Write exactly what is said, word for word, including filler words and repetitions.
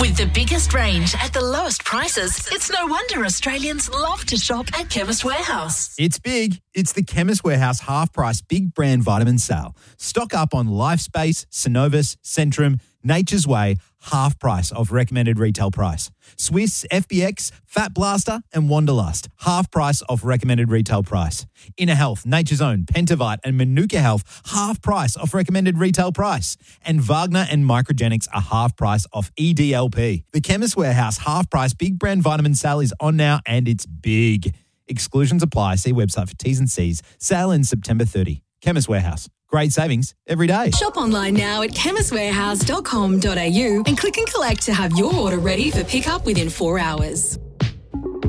With the biggest range at the lowest prices, it's no wonder Australians love to shop at Chemist Warehouse. It's big. It's the Chemist Warehouse half-price big brand vitamin sale. Stock up on LifeSpace, Synovus, Centrum, Nature's Way, half price of recommended retail price. Swiss, F B X, Fat Blaster and Wanderlust, half price of recommended retail price. Inner Health, Nature's Own, Pentavite and Manuka Health, half price of recommended retail price. And Wagner and Microgenics are half price of E D L P. The Chemist Warehouse half price big brand vitamin sale is on now and it's big. Exclusions apply. See website for T's and C's. Sale ends September thirtieth. Chemist Warehouse. Great savings every day. Shop online now at chemist warehouse dot com dot a u and click and collect to have your order ready for pickup within four hours.